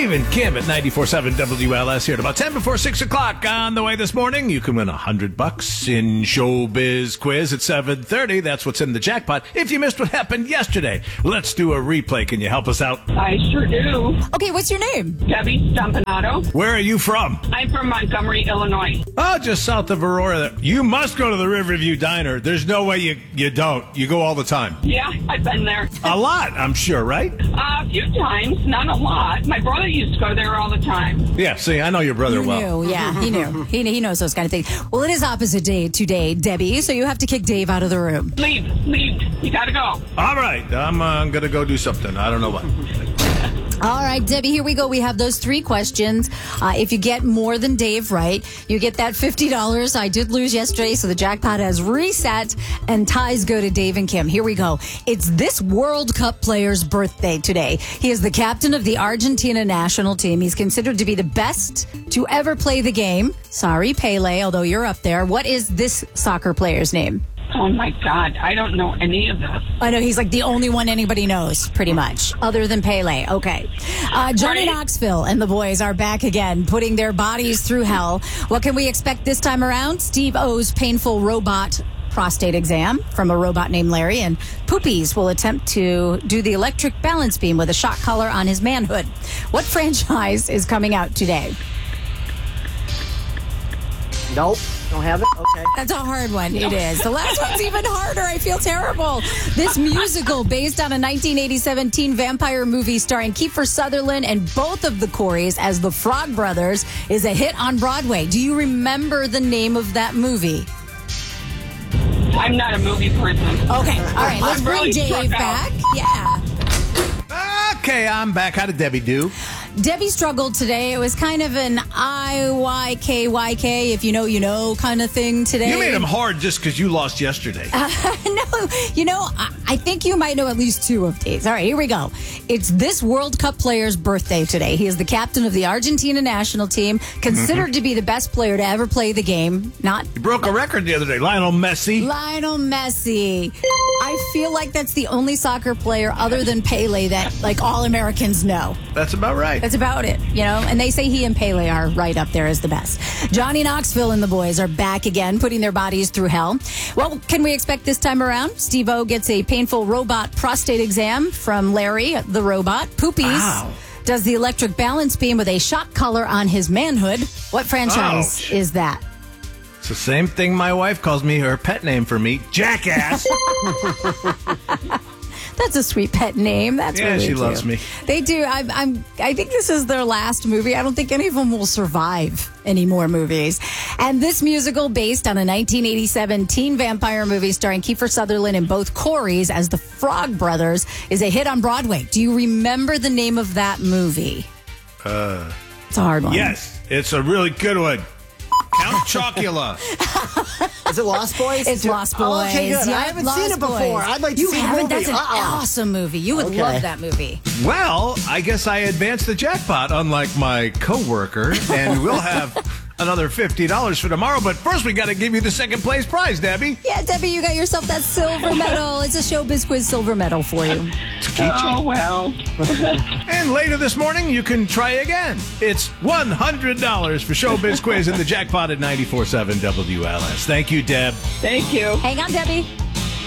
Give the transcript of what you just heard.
Dave and Kim at 94.7 WLS here at about 10 before 6 o'clock. On the way this morning, you can win $100 in Showbiz Quiz at 7:30. That's what's in the jackpot. If you missed what happened yesterday, let's do a replay. Can you help us out? I sure do. Okay, what's your name? Debbie Stompanato. Where are you from? I'm from Montgomery, Illinois. Oh, just south of Aurora. You must go to the Riverview Diner. There's no way you don't. You go all the time. Yeah, I've been there. A lot, I'm sure, right? A few times, not a lot. My brother used to go there all the time. Yeah, see, I know your brother You well. knew, yeah, he knew. He knows those kind of things. Well, it is opposite day today, Debbie, so you have to kick Dave out of the room. Leave. You gotta go. All right, I'm going to go do something. I don't know what. All right, Debbie, here we go. We have those 3 questions. If you get more than Dave right, you get that $50. I did lose yesterday, so the jackpot has reset, and ties go to Dave and Kim. Here we go. It's this World Cup player's birthday today. He is the captain of the Argentina national team. He's considered to be the best to ever play the game. Sorry, Pele, although you're up there. What is this soccer player's name? Oh, my God. I don't know any of this. I know he's like the only one anybody knows, pretty much, other than Pele. Okay. Johnny Knoxville and the boys are back again, putting their bodies through hell. What can we expect this time around? Steve O's painful robot prostate exam from a robot named Larry, and Poopies will attempt to do the electric balance beam with a shock collar on his manhood. What franchise is coming out today? Nope. Don't have it? Okay. That's a hard one. It is. The last one's even harder. I feel terrible. This musical, based on a 1987 teen vampire movie starring Kiefer Sutherland and both of the Coreys as the Frog Brothers, is a hit on Broadway. Do you remember the name of that movie? I'm not a movie person. Okay. All right. Let's I'm bring really Dave struck back. out. Yeah. Okay, I'm back. How did Debbie do? Debbie struggled today. It was kind of an IYKYK, if you know, you know, kind of thing today. You made him hard just because you lost yesterday. No, you know, I think you might know at least 2 of these. All right, here we go. It's this World Cup player's birthday today. He is the captain of the Argentina national team, considered to be the best player to ever play the game. He broke a record the other day. Lionel Messi. Lionel Messi. I feel like that's the only soccer player other than Pele that, like, all Americans know. That's about right. That's about it, you know? And they say he and Pele are right up there as the best. Johnny Knoxville and the boys are back again, putting their bodies through hell. What can we expect this time around? Steve-O gets a painful robot prostate exam from Larry, the robot. Poopies does the electric balance beam with a shock collar on his manhood. What franchise is that? It's the same thing my wife calls me, her pet name for me, Jackass. That's a sweet pet name. That's Yeah, really she cute. loves me. They do. I think this is their last movie. I don't think any of them will survive any more movies. And this musical, based on a 1987 teen vampire movie starring Kiefer Sutherland and both Coreys as the Frog Brothers, is a hit on Broadway. Do you remember the name of that movie? It's a hard one. Yes, it's a really good one. Count Chocula. Is it Lost Boys? It's Lost Boys. Oh, okay, good. Yeah, I haven't Lost seen it before. Boys. I'd like to you see the haven't? movie. That's an awesome movie. You would love that movie. Well, I guess I advanced the jackpot, unlike my coworker, and we'll have another $50 for tomorrow. But first, we got to give you the second place prize, Debbie. Yeah, Debbie, you got yourself that silver medal. It's a Showbiz Quiz silver medal for you. Oh, well. And later this morning, you can try again. It's $100 for Showbiz Quiz in the jackpot at 94.7 WLS. Thank you, Deb. Thank you. Hang on, Debbie.